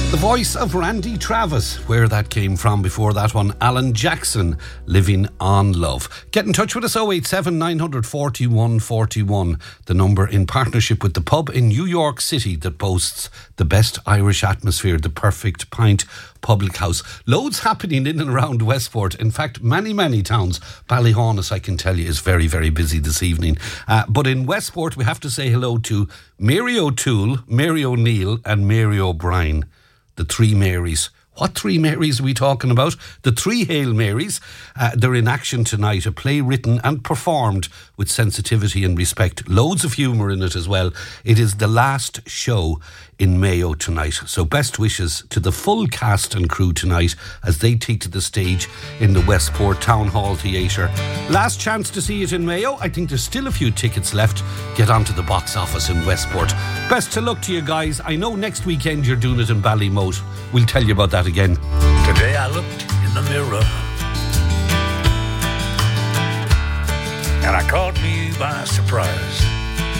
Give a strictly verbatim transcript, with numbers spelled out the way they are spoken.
The voice of Randy Travis, where that came from before that one, Alan Jackson, Living on Love. Get in touch with us, oh eight seven, nine four one, four one, the number in partnership with the pub in New York City that boasts the best Irish atmosphere, the Perfect Pint Public House. Loads happening in and around Westport. In fact, many, many towns. Ballyhaunis, I can tell you, is very, very busy this evening. Uh, but in Westport, we have to say hello to Mary O'Toole, Mary O'Neill and Mary O'Brien. The three Marys. What three Marys are we talking about? The three Hail Marys. Uh, they're in action tonight. A play written and performed with sensitivity and respect. Loads of humour in it as well. It is the last show in Mayo tonight. So best wishes to the full cast and crew tonight as they take to the stage in the Westport Town Hall Theatre. Last chance to see it in Mayo. I think there's still a few tickets left. Get onto the box office in Westport. Best of luck to you guys. I know next weekend you're doing it in Ballymote. We'll tell you about that again. Today I looked in the mirror and I caught me by surprise.